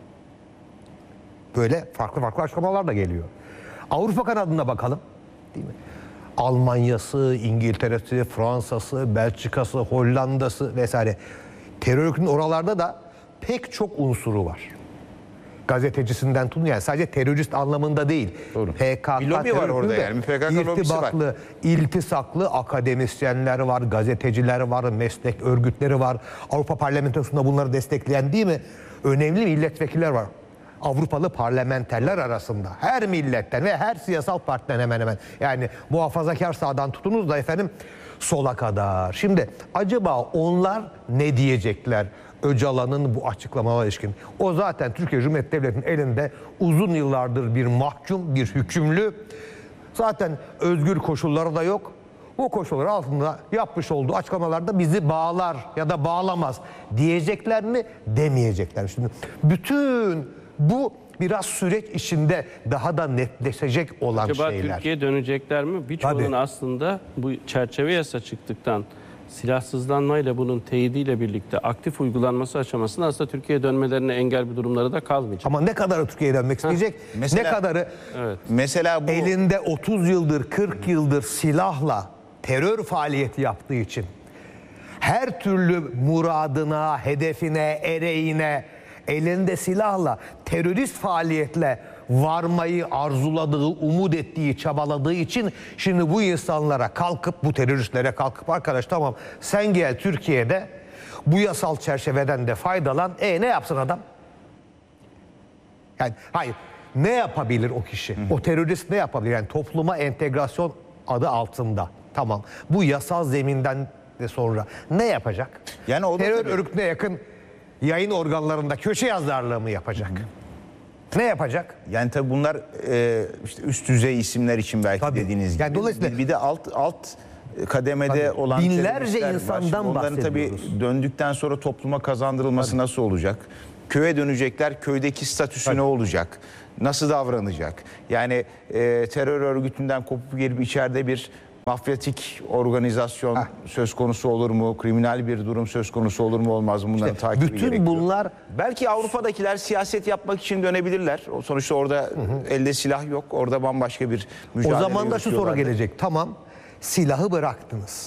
[SPEAKER 15] Böyle farklı farklı açıklamalar da geliyor. Avrupa kanadına bakalım. Değil mi? Almanya'sı, İngiltere'si, Fransa'sı, Belçika'sı, Hollanda'sı vesaire. Terör örgütünün oralarda da pek çok unsuru var. Gazetecisinden tutun, yani sadece terörist anlamında değil.
[SPEAKER 13] Doğru.
[SPEAKER 15] P K K
[SPEAKER 13] bir lobi var orada yani. P K K lobisi var.
[SPEAKER 15] İltisaklı akademisyenler var, gazeteciler var, meslek örgütleri var. Avrupa Parlamentosu'nda bunları destekleyen değil mi? Önemli milletvekiller var. Avrupalı parlamenterler arasında her milletten ve her siyasal partiden hemen hemen, yani muhafazakar sağdan tutunuz da efendim sola kadar. Şimdi acaba onlar ne diyecekler Öcalan'ın bu açıklamalara ilişkin? O zaten Türkiye Cumhuriyeti Devleti'nin elinde uzun yıllardır bir mahkum, bir hükümlü. Zaten özgür koşulları da yok. Bu koşullar altında yapmış olduğu açıklamalarda bizi bağlar ya da bağlamaz diyecekler mi, demeyecekler. Şimdi bütün bu biraz süreç içinde daha da netleşecek olan
[SPEAKER 14] Acaba
[SPEAKER 15] şeyler.
[SPEAKER 14] Acaba Türkiye'ye dönecekler mi? Birçoğunun aslında bu çerçeve yasa çıktıktan silahsızlanmayla bunun teyidiyle birlikte aktif uygulanması aşamasında aslında Türkiye'ye dönmelerine engel bir durumları da kalmayacak.
[SPEAKER 15] Ama ne kadarı Türkiye'ye dönmek isteyecek? Mesela, ne kadarı
[SPEAKER 14] evet.
[SPEAKER 15] mesela bu... elinde otuz yıldır, kırk yıldır silahla terör faaliyeti yaptığı için her türlü muradına, hedefine, ereğine elinde silahla terörist faaliyetle varmayı arzuladığı, umut ettiği, çabaladığı için şimdi bu insanlara kalkıp, bu teröristlere kalkıp arkadaş tamam sen gel Türkiye'de bu yasal çerçeveden de faydalan. E ne yapsın adam? Yani hayır, ne yapabilir o kişi? Hı hı. O terörist ne yapabilir? Yani topluma entegrasyon adı altında. Tamam. Bu yasal zeminden de sonra ne yapacak? Yani o terör tabii örgütüne yakın yayın organlarında köşe yazarlığı mı yapacak? Hı hı. Ne yapacak?
[SPEAKER 13] Yani tabii bunlar e, işte üst düzey isimler için belki
[SPEAKER 15] Tabii.
[SPEAKER 13] dediğiniz gibi.
[SPEAKER 15] Yani dolayısıyla-
[SPEAKER 13] bir, bir de alt alt kademede
[SPEAKER 15] Tabii.
[SPEAKER 13] olan
[SPEAKER 15] Binlerce
[SPEAKER 13] teröristler var.
[SPEAKER 15] insandan
[SPEAKER 13] Şimdi onların tabii
[SPEAKER 15] bahsediyoruz.
[SPEAKER 13] döndükten sonra topluma kazandırılması
[SPEAKER 15] Tabii.
[SPEAKER 13] nasıl olacak? Köye dönecekler, köydeki statüsü
[SPEAKER 15] Tabii.
[SPEAKER 13] ne olacak? Nasıl davranacak? Yani e, terör örgütünden kopup gelip içeride bir mafyatik organizasyon
[SPEAKER 15] Heh.
[SPEAKER 13] söz konusu olur mu? Kriminal bir durum söz konusu olur mu olmaz mı? Bunların
[SPEAKER 15] İşte
[SPEAKER 13] takibi
[SPEAKER 15] bütün
[SPEAKER 13] gerekiyor.
[SPEAKER 15] bunlar
[SPEAKER 13] Belki Avrupa'dakiler siyaset yapmak için dönebilirler. O sonuçta orada elde silah yok. Orada bambaşka bir mücadele
[SPEAKER 15] o zaman da şu soru
[SPEAKER 13] yürütüyorlardı.
[SPEAKER 15] gelecek. Tamam, silahı bıraktınız.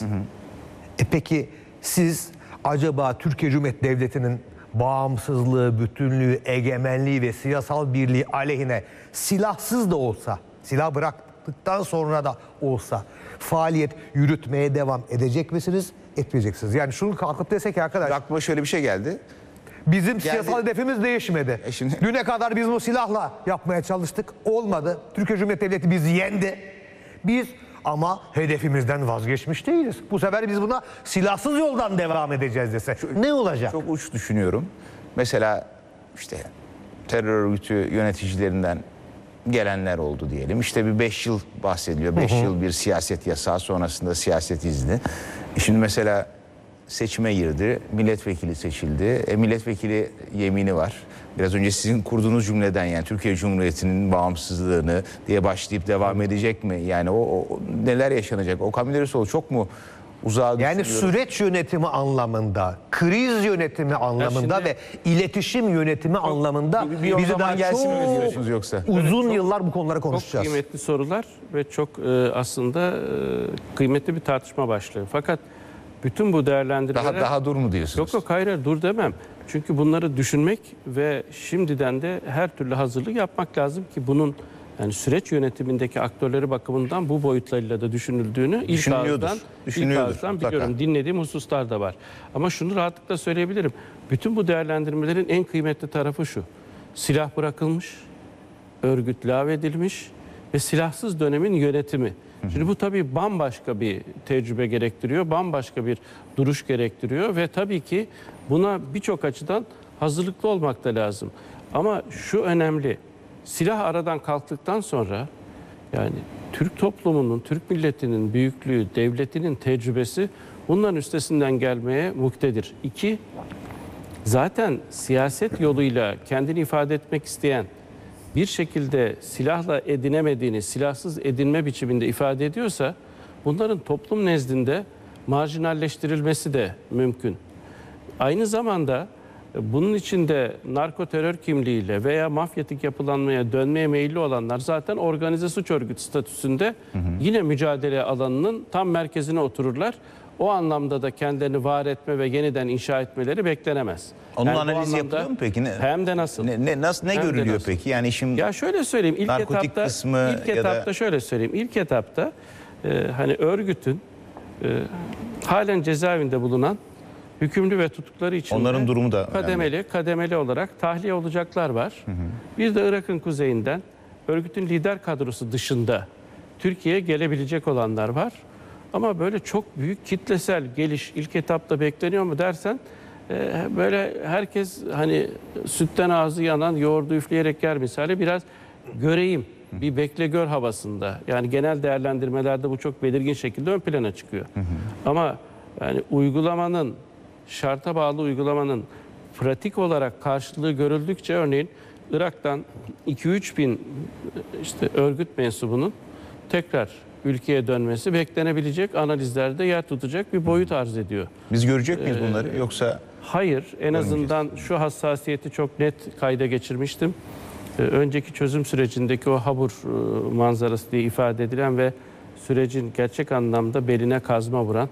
[SPEAKER 15] E peki siz acaba Türkiye Cumhuriyeti Devleti'nin bağımsızlığı, bütünlüğü, egemenliği ve siyasal birliği aleyhine silahsız da olsa, silah bıraktıktan sonra da olsa faaliyet yürütmeye devam edecek misiniz, etmeyeceksiniz? Yani şunu kalkıp desek ki arkadaş,
[SPEAKER 13] Aklıma şöyle bir şey geldi.
[SPEAKER 15] bizim
[SPEAKER 13] Geldi.
[SPEAKER 15] siyasal hedefimiz değişmedi.
[SPEAKER 13] E şimdi-
[SPEAKER 15] Düne kadar biz bu silahla yapmaya çalıştık. Olmadı. Türkiye Cumhuriyeti Devleti bizi yendi. Biz ama hedefimizden vazgeçmiş değiliz. Bu sefer biz buna silahsız yoldan devam edeceğiz dese. Ne olacak?
[SPEAKER 13] Çok uç düşünüyorum. Mesela işte terör örgütü yöneticilerinden gelenler oldu diyelim. İşte bir beş yıl bahsediliyor. Beş yıl bir siyaset yasağı, sonrasında siyaset izni. E Şimdi mesela seçime girdi. Milletvekili seçildi. E, milletvekili yemini var. Biraz önce sizin kurduğunuz cümleden, yani Türkiye Cumhuriyeti'nin bağımsızlığını diye başlayıp devam edecek mi? Yani o, o neler yaşanacak? Okan Müderrisoğlu çok mu uzağa
[SPEAKER 15] Yani
[SPEAKER 13] düşünüyorum?
[SPEAKER 15] süreç yönetimi anlamında, kriz yönetimi anlamında
[SPEAKER 14] şimdi-
[SPEAKER 15] ve iletişim yönetimi anlamında
[SPEAKER 13] bir- bir o
[SPEAKER 15] bizi
[SPEAKER 13] zaman
[SPEAKER 15] daha
[SPEAKER 13] gelsin mi
[SPEAKER 15] çok
[SPEAKER 13] diyorsunuz yoksa?
[SPEAKER 15] uzun yıllar bu konuları
[SPEAKER 14] Çok
[SPEAKER 15] konuşacağız.
[SPEAKER 14] kıymetli sorular ve çok e, aslında e, kıymetli bir tartışma başlığı. Fakat bütün bu değerlendirmeler...
[SPEAKER 13] Daha daha dur mu diyorsunuz?
[SPEAKER 14] Yok yok hayır hayır, dur demem. Çünkü bunları düşünmek ve şimdiden de her türlü hazırlık yapmak lazım ki bunun yani süreç yönetimindeki aktörleri bakımından bu boyutlarıyla da düşünüldüğünü ilk
[SPEAKER 13] Düşünülüyordur,
[SPEAKER 14] ağızdan, ilk
[SPEAKER 13] düşünülüyordur
[SPEAKER 14] ağızdan
[SPEAKER 13] mutlaka.
[SPEAKER 14] biliyorum. Dinlediğim hususlar da var. Ama şunu rahatlıkla söyleyebilirim. Bütün bu değerlendirmelerin en kıymetli tarafı şu. Silah bırakılmış, örgüt lağvedilmiş ve silahsız dönemin yönetimi. Şimdi bu tabii bambaşka bir tecrübe gerektiriyor, bambaşka bir duruş gerektiriyor ve tabii ki buna birçok açıdan hazırlıklı olmak da lazım. Ama şu önemli, silah aradan kalktıktan sonra yani Türk toplumunun, Türk milletinin büyüklüğü, devletinin tecrübesi bunların üstesinden gelmeye muktedir. İki, zaten siyaset yoluyla kendini ifade etmek isteyen, bir şekilde silahla edinemediğini silahsız edinme biçiminde ifade ediyorsa bunların toplum nezdinde marjinalleştirilmesi de mümkün. Aynı zamanda bunun içinde narko terör kimliğiyle veya mafyatik yapılanmaya dönmeye meyilli olanlar zaten organize suç örgütü statüsünde hı hı. yine mücadele alanının tam merkezine otururlar. O anlamda da kendilerini var etme ve yeniden inşa etmeleri beklenemez.
[SPEAKER 13] Onun
[SPEAKER 14] Yani bu
[SPEAKER 13] analizi
[SPEAKER 14] anlamda
[SPEAKER 13] yapılıyor mu peki? Ne,
[SPEAKER 14] hem de nasıl?
[SPEAKER 13] Ne, ne, nasıl, ne
[SPEAKER 14] Hem de
[SPEAKER 13] görülüyor
[SPEAKER 14] nasıl?
[SPEAKER 13] peki? Yani şimdi
[SPEAKER 14] Ya şöyle söyleyeyim, ilk
[SPEAKER 13] narkotik
[SPEAKER 14] etapta
[SPEAKER 13] kısmı
[SPEAKER 14] ilk
[SPEAKER 13] ya da-
[SPEAKER 14] etapta şöyle söyleyeyim. İlk etapta e, hani örgütün e, halen cezaevinde bulunan hükümlü ve tutukları için
[SPEAKER 13] Onların durumu da
[SPEAKER 14] kademeli kademeli olarak tahliye olacaklar var. Hı hı. Bir de Irak'ın kuzeyinden örgütün lider kadrosu dışında Türkiye'ye gelebilecek olanlar var. Ama böyle çok büyük kitlesel geliş ilk etapta bekleniyor mu dersen e, böyle herkes hani sütten ağzı yanan yoğurdu üfleyerek yer misali biraz göreyim, bir bekle gör havasında. Yani genel değerlendirmelerde bu çok belirgin şekilde ön plana çıkıyor. Hı hı. Ama yani uygulamanın, şarta bağlı uygulamanın pratik olarak karşılığı görüldükçe örneğin Irak'tan iki üç bin işte örgüt mensubunun tekrar ülkeye dönmesi beklenebilecek, analizlerde yer tutacak bir boyut arz ediyor.
[SPEAKER 13] Biz görecek miyiz bunları ee, yoksa?
[SPEAKER 14] Hayır, en azından şu hassasiyeti çok net kayda geçirmiştim. Ee, önceki çözüm sürecindeki o Habur e, manzarası diye ifade edilen ve sürecin gerçek anlamda beline kazma vuran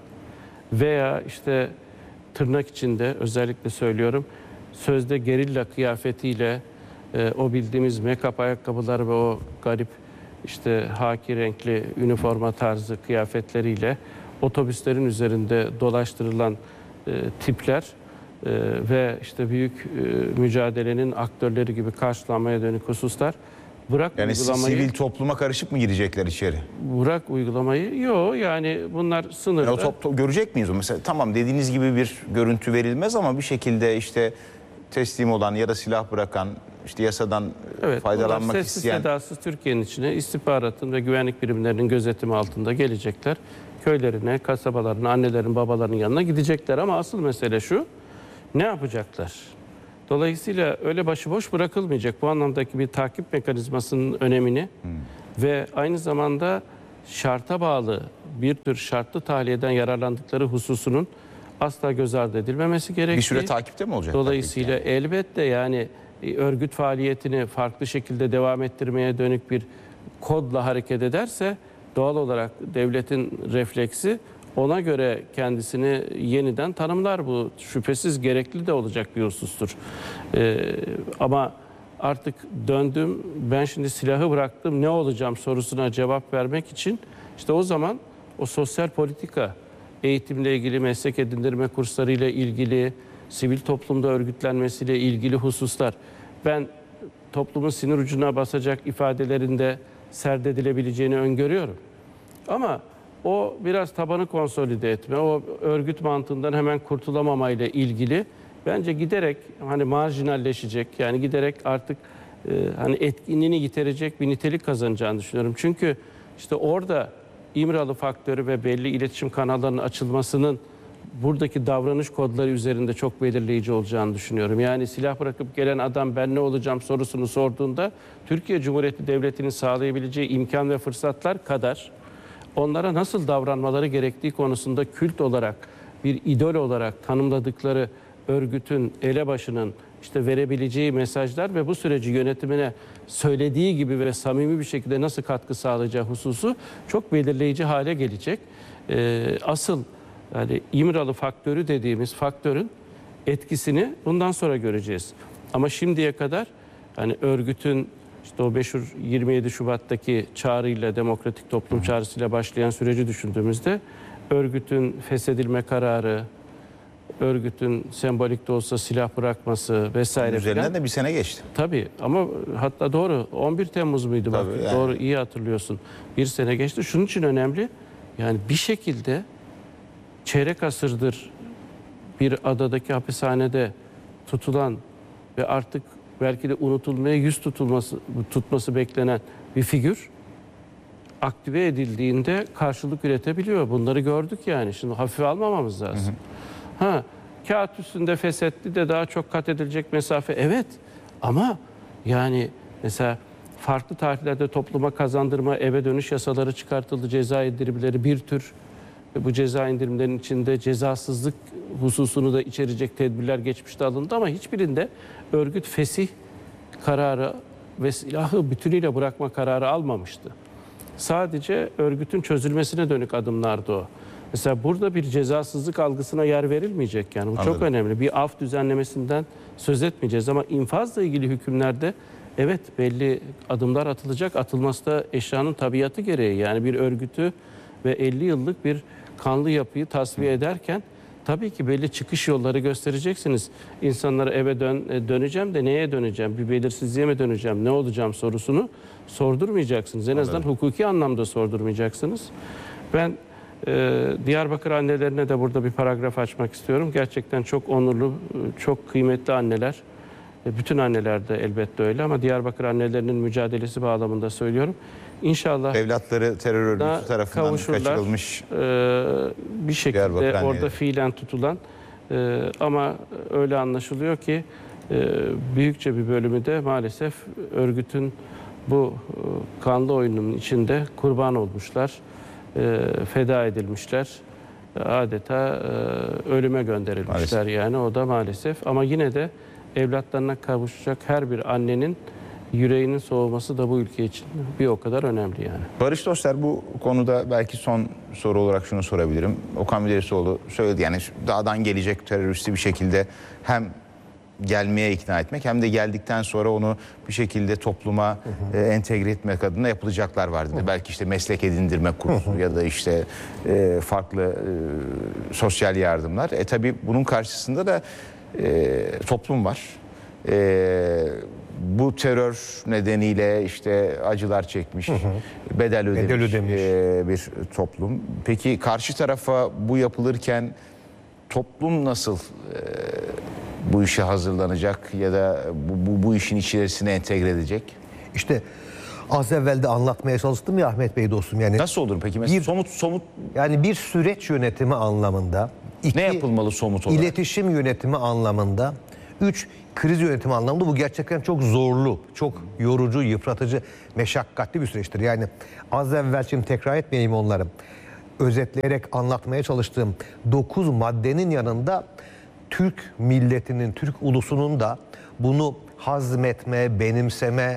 [SPEAKER 14] veya işte tırnak içinde özellikle söylüyorum sözde gerilla kıyafetiyle e, o bildiğimiz make-up ayakkabılar ve o garip işte haki renkli üniforma tarzı kıyafetleriyle otobüslerin üzerinde dolaştırılan e, tipler e, ve işte büyük e, mücadelenin aktörleri gibi karşılanmaya dönük hususlar. Bırak
[SPEAKER 13] yani
[SPEAKER 14] uygulamayı,
[SPEAKER 13] sivil topluma karışık mı girecekler içeri?
[SPEAKER 14] Bırak uygulamayı. Yok yani bunlar sınırda.
[SPEAKER 13] Yani o top, top, görecek miyiz o? Mesela tamam dediğiniz gibi bir görüntü verilmez ama bir şekilde işte teslim olan ya da silah bırakan, işte yasadan
[SPEAKER 14] Evet,
[SPEAKER 13] faydalanmak
[SPEAKER 14] bunlar sessiz
[SPEAKER 13] isteyen...
[SPEAKER 14] sedasız Türkiye'nin içine istihbaratın ve güvenlik birimlerinin gözetimi altında gelecekler. Köylerine, kasabalarına, annelerin, babaların yanına gidecekler. Ama asıl mesele şu, ne yapacaklar? Dolayısıyla öyle başıboş bırakılmayacak. Bu anlamdaki bir takip mekanizmasının önemini hmm. ve aynı zamanda şarta bağlı bir tür şartlı tahliyeden yararlandıkları hususunun asla göz ardı edilmemesi gerektiği.
[SPEAKER 13] Bir süre takipte mi olacak?
[SPEAKER 14] Dolayısıyla yani? elbette yani örgüt faaliyetini farklı şekilde devam ettirmeye dönük bir kodla hareket ederse doğal olarak devletin refleksi ona göre kendisini yeniden tanımlar. Bu şüphesiz gerekli de olacak bir husustur. Ee, ama artık döndüm, ben şimdi silahı bıraktım, ne olacağım sorusuna cevap vermek için işte o zaman o sosyal politika, eğitimle ilgili, meslek edindirme kurslarıyla ilgili, sivil toplumda örgütlenmesiyle ilgili hususlar. Ben toplumun sinir ucuna basacak ifadelerinde serdedilebileceğini öngörüyorum. Ama o biraz tabanı konsolide etme, o örgüt mantığından hemen kurtulamamayla ilgili bence giderek hani marjinalleşecek, yani giderek artık e, hani etkinliğini yitirecek bir nitelik kazanacağını düşünüyorum. Çünkü işte orada İmralı faktörü ve belli iletişim kanallarının açılmasının buradaki davranış kodları üzerinde çok belirleyici olacağını düşünüyorum. Yani silah bırakıp gelen adam ben ne olacağım sorusunu sorduğunda Türkiye Cumhuriyeti Devleti'nin sağlayabileceği imkan ve fırsatlar kadar onlara nasıl davranmaları gerektiği konusunda kült olarak, bir idol olarak tanımladıkları örgütün, elebaşının işte verebileceği mesajlar ve bu süreci yönetimine söylediği gibi ve samimi bir şekilde nasıl katkı sağlayacağı hususu çok belirleyici hale gelecek. Ee, asıl yani İmralı faktörü dediğimiz faktörün etkisini bundan sonra göreceğiz. Ama şimdiye kadar hani örgütün işte o meşhur yirmi yedi Şubat'taki çağrıyla, demokratik toplum çağrısıyla başlayan süreci düşündüğümüzde örgütün feshedilme kararı, örgütün sembolik de olsa silah bırakması vesaire.
[SPEAKER 13] Üzerinden
[SPEAKER 14] falan.
[SPEAKER 13] de bir sene geçti.
[SPEAKER 14] Tabii ama hatta doğru on bir Temmuz muydu? Bak,
[SPEAKER 13] yani.
[SPEAKER 14] Doğru, iyi hatırlıyorsun. Bir sene geçti. Şunun için önemli. Yani bir şekilde çeyrek asırdır bir adadaki hapishanede tutulan ve artık belki de unutulmaya yüz tutulması tutması beklenen bir figür aktive edildiğinde karşılık üretebiliyor. Bunları gördük yani. Şimdi hafife almamamız lazım. Hı hı. Ha, kağıt üstünde feshetti de daha çok kat edilecek mesafe. Evet ama yani mesela farklı tarihlerde topluma kazandırma, eve dönüş yasaları çıkartıldı, ceza indirimleri bir tür. Bu ceza indirimlerinin içinde cezasızlık hususunu da içerecek tedbirler geçmişte alındı ama hiçbirinde örgüt fesih kararı ve silahı bütünüyle bırakma kararı almamıştı. Sadece örgütün çözülmesine dönük adımlardı o. Mesela burada bir cezasızlık algısına yer verilmeyecek yani. Bu
[SPEAKER 13] Anladım.
[SPEAKER 14] çok önemli. Bir af düzenlemesinden söz etmeyeceğiz ama infazla ilgili hükümlerde evet belli adımlar atılacak. Atılması da eşyanın tabiatı gereği. Yani bir örgütü ve elli yıllık bir kanlı yapıyı tasfiye ederken tabii ki belli çıkış yolları göstereceksiniz. İnsanlara eve dön, döneceğim de neye döneceğim? Bir belirsizliğe mi döneceğim? Ne olacağım sorusunu sordurmayacaksınız. En azından hukuki anlamda sordurmayacaksınız. Ben e, Diyarbakır annelerine de burada bir paragraf açmak istiyorum. Gerçekten çok onurlu, çok kıymetli anneler. E, bütün anneler de elbette öyle ama Diyarbakır annelerinin mücadelesi bağlamında söylüyorum. İnşallah
[SPEAKER 13] evlatları terör örgütü tarafından kaçırılmış
[SPEAKER 14] e, bir şekilde orada fiilen tutulan e, ama öyle anlaşılıyor ki e, büyükçe bir bölümü de maalesef örgütün bu e, kanlı oyunun içinde kurban olmuşlar, e, feda edilmişler, adeta e, ölüme gönderilmişler maalesef. Yani o da maalesef ama yine de evlatlarına kavuşacak her bir annenin yüreğinin soğuması da bu ülke için bir o kadar önemli yani.
[SPEAKER 13] Barış Doster, bu konuda belki son soru olarak şunu sorabilirim. Okan Müderrisoğlu söyledi yani dağdan gelecek teröristi bir şekilde hem gelmeye ikna etmek hem de geldikten sonra onu bir şekilde topluma hı hı. E, entegre etmek adına yapılacaklar vardı. Hı. Belki işte meslek edindirme kursu hı hı. ya da işte e, farklı e, sosyal yardımlar. E tabii bunun karşısında da e, toplum var. E, bu terör nedeniyle işte acılar çekmiş, hı hı. bedel ödemiş, bedel ödemiş. E, bir toplum. Peki karşı tarafa bu yapılırken toplum nasıl e, bu işe hazırlanacak ya da bu, bu, bu işin içerisine entegre edecek?
[SPEAKER 15] İşte az evvel de anlatmaya çalıştım ya Ahmet Bey dostum. Yani
[SPEAKER 13] nasıl olur peki? Mesela
[SPEAKER 15] bir,
[SPEAKER 13] somut somut
[SPEAKER 15] yani bir süreç yönetimi anlamında. İki,
[SPEAKER 13] ne yapılmalı somut olarak?
[SPEAKER 15] İletişim yönetimi anlamında. Üç, kriz yönetimi anlamında bu gerçekten çok zorlu, çok yorucu, yıpratıcı, meşakkatli bir süreçtir. Yani az evvel şimdi tekrar etmeyeyim onları. Özetleyerek anlatmaya çalıştığım dokuz maddenin yanında Türk milletinin, Türk ulusunun da bunu hazmetme, benimseme,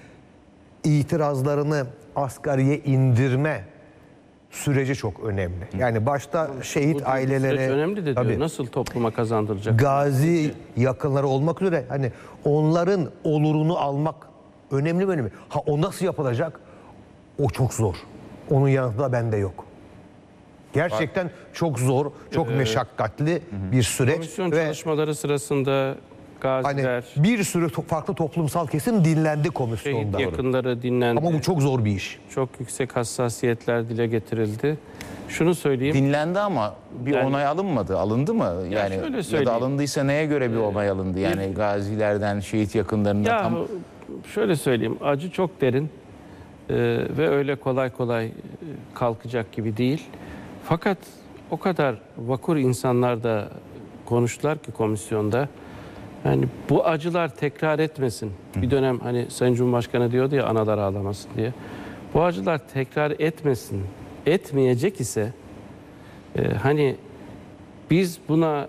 [SPEAKER 15] itirazlarını asgariye indirme süreci çok önemli. Yani başta şehit aileleri
[SPEAKER 14] önemli de diyor. Nasıl topluma kazandıracak?
[SPEAKER 15] Gazi yakınları olmak üzere hani onların olurunu almak önemli mi önemli? Ha o nasıl yapılacak? O çok zor. Onun yanında bende yok. Gerçekten çok zor, çok
[SPEAKER 14] Ee,
[SPEAKER 15] meşakkatli hı. bir süreç.
[SPEAKER 14] Komisyon
[SPEAKER 15] ve
[SPEAKER 14] çalışmaları sırasında gaziler,
[SPEAKER 15] hani bir sürü to- farklı toplumsal kesim dinlendi komisyonda.
[SPEAKER 14] şehit yakınları dinlendi.
[SPEAKER 15] Ama bu çok zor bir iş.
[SPEAKER 14] Çok yüksek hassasiyetler dile getirildi. Şunu söyleyeyim.
[SPEAKER 13] Dinlendi ama bir
[SPEAKER 14] Yani-
[SPEAKER 13] onay alınmadı. Alındı mı? Yani
[SPEAKER 14] şöyle
[SPEAKER 13] ya
[SPEAKER 14] söyleyeyim.
[SPEAKER 13] da alındıysa neye göre bir onay alındı? Yani
[SPEAKER 14] bir-
[SPEAKER 13] gazilerden, şehit yakınlarından
[SPEAKER 14] Ya
[SPEAKER 13] tam...
[SPEAKER 14] şöyle söyleyeyim. Acı çok derin e, ve öyle kolay kolay e, kalkacak gibi değil. Fakat o kadar vakur insanlar da konuştular ki komisyonda. Yani bu acılar tekrar etmesin. Bir dönem hani Sayın Cumhurbaşkanı diyordu ya analar ağlamasın diye. Bu acılar tekrar etmesin. Etmeyecek ise e, hani biz buna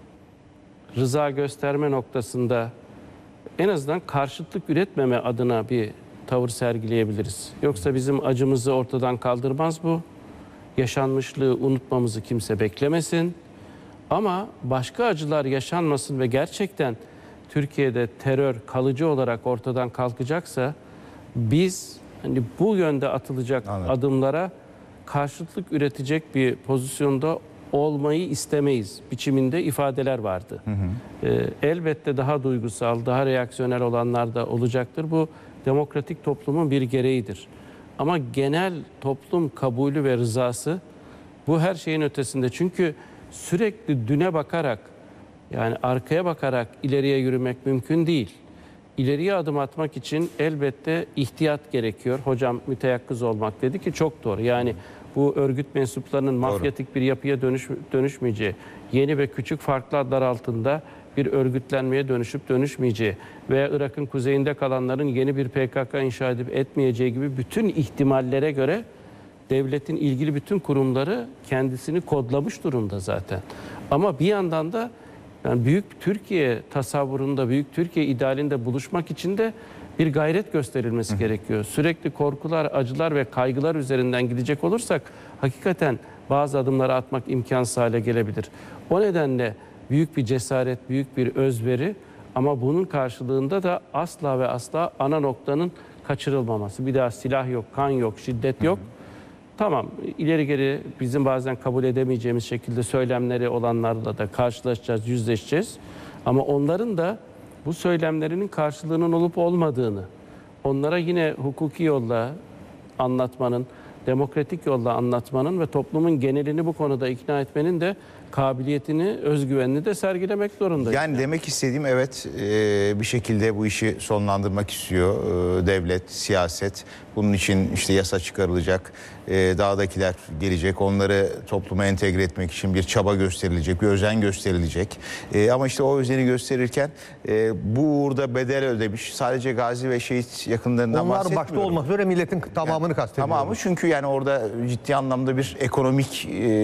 [SPEAKER 14] rıza gösterme noktasında en azından karşıtlık üretmeme adına bir tavır sergileyebiliriz. Yoksa bizim acımızı ortadan kaldırmaz bu. Yaşanmışlığı unutmamızı kimse beklemesin. Ama başka acılar yaşanmasın ve gerçekten Türkiye'de terör kalıcı olarak ortadan kalkacaksa biz hani bu yönde atılacak Anladım. adımlara karşıtlık üretecek bir pozisyonda olmayı istemeyiz biçiminde ifadeler vardı. Hı hı. Ee, elbette daha duygusal, daha reaksiyonel olanlar da olacaktır. Bu demokratik toplumun bir gereğidir. Ama genel toplum kabulü ve rızası bu her şeyin ötesinde. Çünkü sürekli düne bakarak, yani arkaya bakarak ileriye yürümek mümkün değil. İleriye adım atmak için elbette ihtiyat gerekiyor. Hocam müteyakkız olmak dedi ki çok doğru. Yani bu örgüt mensuplarının mafyatik bir yapıya dönüş, dönüşmeyeceği, yeni ve küçük farklı adlar altında bir örgütlenmeye dönüşüp dönüşmeyeceği veya Irak'ın kuzeyinde kalanların yeni bir P K K inşa edip etmeyeceği gibi bütün ihtimallere göre devletin ilgili bütün kurumları kendisini kodlamış durumda zaten. Ama bir yandan da yani büyük Türkiye tasavvurunda, büyük Türkiye idealinde buluşmak için de bir gayret gösterilmesi Hı. gerekiyor. Sürekli korkular, acılar ve kaygılar üzerinden gidecek olursak hakikaten bazı adımları atmak imkansız hale gelebilir. O nedenle büyük bir cesaret, büyük bir özveri ama bunun karşılığında da asla ve asla ana noktanın kaçırılmaması. Bir daha silah yok, kan yok, şiddet yok. Hı. Tamam, ileri geri bizim bazen kabul edemeyeceğimiz şekilde söylemleri olanlarla da karşılaşacağız, yüzleşeceğiz. Ama onların da bu söylemlerinin karşılığının olup olmadığını, onlara yine hukuki yolla anlatmanın, demokratik yolla anlatmanın ve toplumun genelini bu konuda ikna etmenin de kabiliyetini, özgüvenini de sergilemek zorundayız.
[SPEAKER 13] Yani demek istediğim evet bir şekilde bu işi sonlandırmak istiyor devlet, siyaset. Bunun için işte yasa çıkarılacak, dağdakiler gelecek, onları topluma entegre etmek için bir çaba gösterilecek, bir özen gösterilecek. Ama işte o özeni gösterirken bu uğurda bedel ödemiş sadece gazi ve şehit yakınlarından
[SPEAKER 15] Onlar
[SPEAKER 13] bahsetmiyorum.
[SPEAKER 15] başta olmak üzere milletin tamamını
[SPEAKER 13] yani,
[SPEAKER 15] kastediyorum.
[SPEAKER 13] Tamamı çünkü yani orada ciddi anlamda bir ekonomik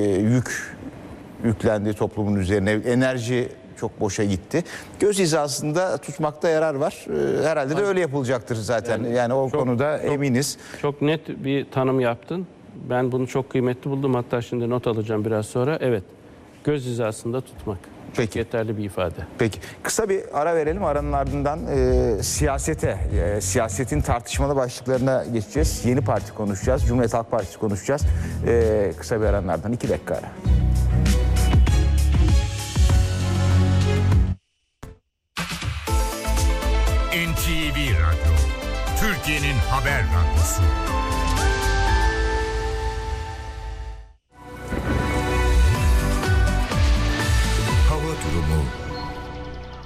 [SPEAKER 13] yük yüklendi toplumun üzerine. Enerji çok boşa gitti. Göz hizasında tutmakta yarar var. Herhalde de öyle yapılacaktır zaten. Yani, yani o çok, konuda çok, eminiz.
[SPEAKER 14] Çok net bir tanım yaptın. Ben bunu çok kıymetli buldum. Hatta şimdi not alacağım biraz sonra. Evet. Göz hizasında tutmak. Peki. Yeterli bir ifade.
[SPEAKER 13] Peki. Kısa bir ara verelim. Aranın ardından e, siyasete, e, siyasetin tartışmalı başlıklarına geçeceğiz. Yeni parti konuşacağız. Cumhuriyet Halk Partisi konuşacağız. E, kısa bir aranın ardından iki dakika ara.
[SPEAKER 12] N T V Radyo, Türkiye'nin haber radyosu. Hava durumu.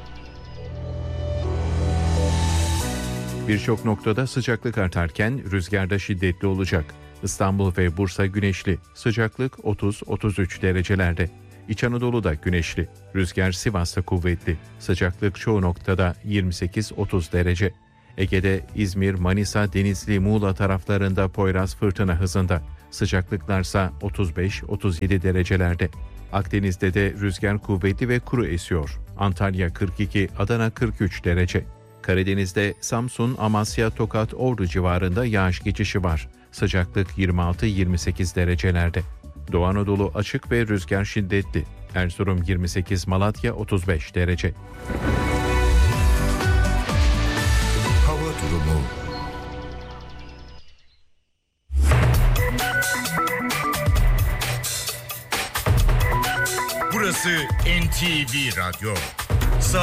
[SPEAKER 16] Birçok noktada sıcaklık artarken rüzgar da şiddetli olacak. İstanbul ve Bursa güneşli, sıcaklık otuz otuz üç derecelerde. İç Anadolu'da güneşli, rüzgar Sivas'ta kuvvetli, sıcaklık çoğu noktada yirmi sekiz otuz derece. Ege'de İzmir, Manisa, Denizli, Muğla taraflarında Poyraz fırtına hızında, sıcaklıklarsa otuz beş otuz yedi derecelerde. Akdeniz'de de rüzgar kuvvetli ve kuru esiyor. Antalya kırk iki, Adana kırk üç derece. Karadeniz'de Samsun, Amasya, Tokat, Ordu civarında yağış geçişi var. Sıcaklık yirmi altı yirmi sekiz derecelerde. Doğu Anadolu açık ve rüzgar şiddetli. Erzurum yirmi sekiz, Malatya otuz beş derece.
[SPEAKER 12] Hava durumu. Burası N T V Radyo.